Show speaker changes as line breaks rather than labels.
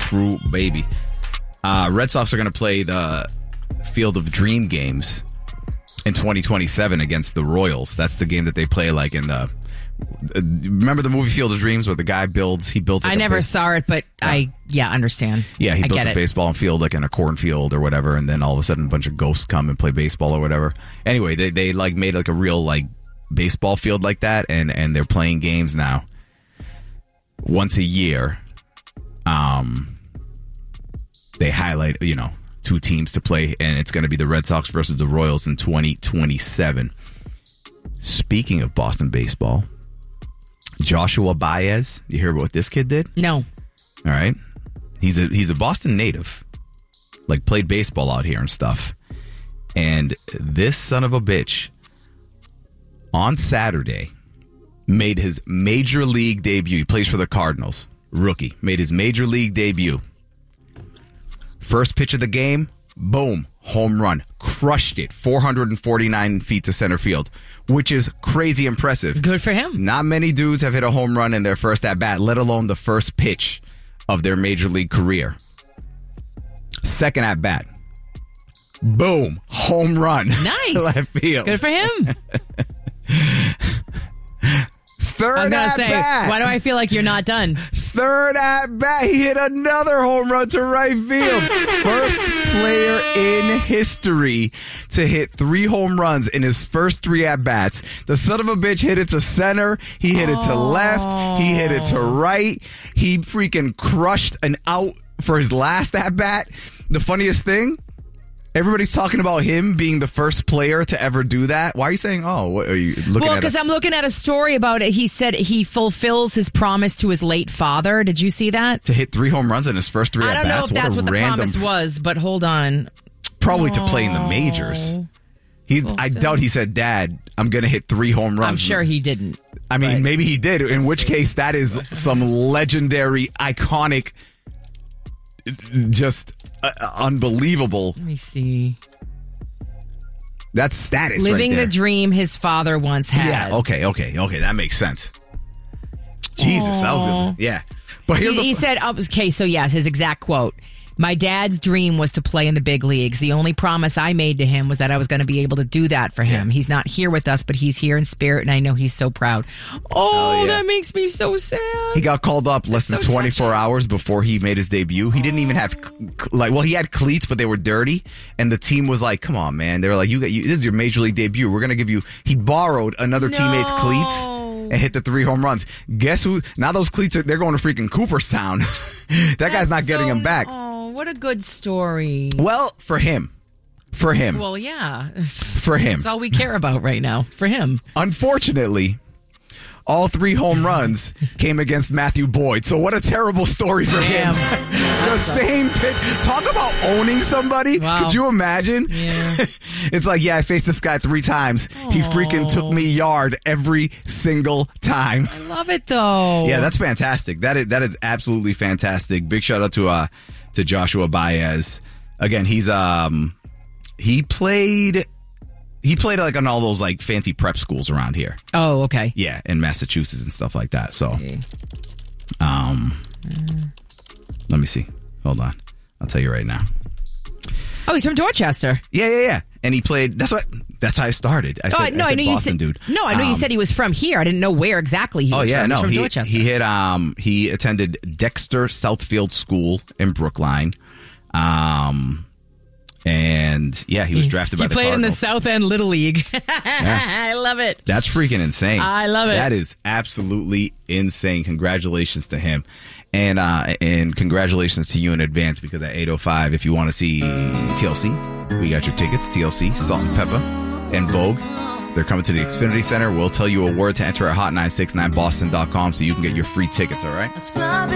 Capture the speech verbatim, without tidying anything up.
true baby. Uh, Red Sox are going to play the Field of Dream games in twenty twenty-seven against the Royals. That's the game that they play like in the... Uh, remember the movie Field of Dreams where the guy builds... He builds. Like
I never
base-
saw it, but yeah. I, yeah, understand.
Yeah, he
I
built
get
a
it.
baseball field like in a cornfield or whatever, and then all of a sudden a bunch of ghosts come and play baseball or whatever. Anyway, they, they like made like a real like baseball field like that, and, and they're playing games now once a year. Um... They highlight, you know, two teams to play, and it's going to be the Red Sox versus the Royals in twenty twenty-seven. Speaking of Boston baseball, Joshua Baez, you hear what this kid did?
No.
All right. He's a he's a Boston native, like played baseball out here and stuff. And this son of a bitch on Saturday made his major league debut. He plays for the Cardinals. Rookie. Made his major league debut. First pitch of the game, boom, home run. Crushed it. four hundred forty-nine feet to center field, which is crazy impressive.
Good for him.
Not many dudes have hit a home run in their first at-bat, let alone the first pitch of their major league career. Second at-bat, boom, home run.
Nice.
Left field.
Good for him.
Third
I was going to say,
at-bat.
why do I feel like you're not done?
Third at bat, he hit another home run to right field. First player in history to hit three home runs in his first three at bats. The son of a bitch hit it to center. He hit it to left. He hit it to right. He freaking crushed an out for his last at bat. The funniest thing, everybody's talking about him being the first player to ever do that. Why are you saying, oh, what are you looking
well,
at?
Well, because
a-
I'm looking at a story about it. He said he fulfills his promise to his late father. Did you see that?
To hit three home runs in his first three
I
at-bats?
don't know if that's what,
what
the
random...
promise was, but hold on.
Probably
oh.
to play in the majors. He, I doubt he said, Dad, I'm going to hit three home runs.
I'm sure he didn't.
I mean,
but...
maybe he did, in which case that is some legendary, iconic, just uh, unbelievable.
Let me see.
That's status
Living
right there.
the dream his father once had.
Yeah, okay, okay, okay. That makes sense. Jesus, that was
Aw.
good. Yeah. But here's
he,
the...
he said, oh, okay, so yes, his exact quote. My dad's dream was to play in the big leagues. The only promise I made to him was that I was going to be able to do that for him.
Yeah.
He's not here with us, but he's here in spirit, and I know he's so proud. Oh,
yeah.
that makes me so sad.
He got called up less than
so
twenty-four
touching.
hours before he made his debut. He didn't even have, like, well, he had cleats, but they were dirty. And the team was like, come on, man. They were like, you got you, this is your major league debut. We're going to give you, he borrowed another
No.
teammate's cleats and hit the three home runs. Guess who? Now those cleats, are they're going to freaking Cooperstown. that
That's
guy's not getting
so-
them back.
Oh, what a good story.
Well, for him. For him.
Well, yeah.
for him.
That's all we care about right now. For him.
Unfortunately, all three home runs came against Matthew Boyd. So what a terrible story for
Damn.
him. The same pitch. Talk about owning somebody.
Wow.
Could you imagine?
Yeah.
It's like, yeah, I faced this guy three times. He freaking took me yard every single time.
I love it, though.
Yeah, that's fantastic. That is that is absolutely fantastic. Big shout out to uh to Joshua Baez. Again, he's um he played he played like on all those like fancy prep schools around here.
Oh, okay.
Yeah, in Massachusetts and stuff like that. So,
Okay.
um, let me see. Hold on, I'll tell you right now.
Oh, he's from Dorchester.
Yeah, yeah, yeah. And he played. That's what. That's how I started. I said,
oh, I, no,
I,
I
said
knew
Boston,
you said.
dude.
No, I know
Um,
you said he was from here. I didn't know where exactly he
Oh
was
yeah,
from. He's
no,
from
he
Dorchester.
he hit. Um, he attended Dexter Southfield School in Brookline. Um, and yeah, he was drafted by
he
the
played in the
Cardinals.
South End Little League. I love it.
That's freaking insane.
I love it.
That is absolutely insane. Congratulations to him. And uh, and congratulations to you in advance, because at eight oh five, if you want to see T L C, we got your tickets. T L C, Salt and Pepper, and Vogue. They're coming to the Xfinity Center. We'll tell you a word to enter at hot nine six nine boston dot com so you can get your free tickets, all right?